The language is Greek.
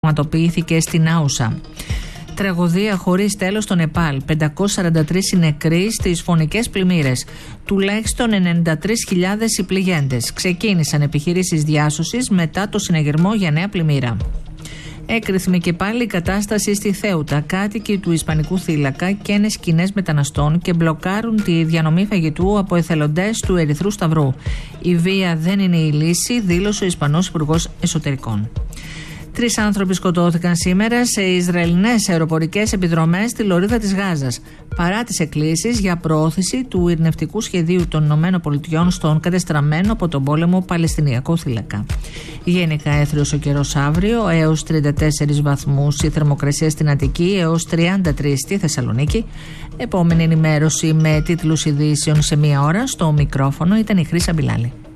πραγματοποιήθηκε στην Άουσα. Τραγωδία χωρίς τέλος στο Νεπάλ. 543 οι νεκροί στις φωνικές πλημμύρες. Τουλάχιστον 93.000 οι πληγέντες. Ξεκίνησαν επιχειρήσεις διάσωσης μετά το συνεγερμό για νέα πλημμύρα. Έκρηθμη και πάλι η κατάσταση στη Θέουτα. Κάτοικοι του Ισπανικού θύλακα καίνε σκηνές μεταναστών και μπλοκάρουν τη διανομή φαγητού από εθελοντές του Ερυθρού Σταυρού. Η βία δεν είναι η λύση, δήλωσε ο Ισπανός Υπουργός Εσωτερικών. 3 άνθρωποι σκοτώθηκαν σήμερα σε Ισραηλινές αεροπορικές επιδρομές στη λωρίδα της Γάζας, παρά τις εκκλήσεις για προώθηση του ειρηνευτικού σχεδίου των ΗΠΑ στον κατεστραμμένο από τον πόλεμο Παλαιστινιακό θύλακα. Γενικά έθριος ο καιρός αύριο, έως 34 βαθμούς η θερμοκρασία στην Αττική, έως 33 στη Θεσσαλονίκη. Επόμενη ενημέρωση με τίτλους ειδήσεων σε 1 ώρα. Στο μικρόφωνο ήταν η Χρύσα Μπιλάλη.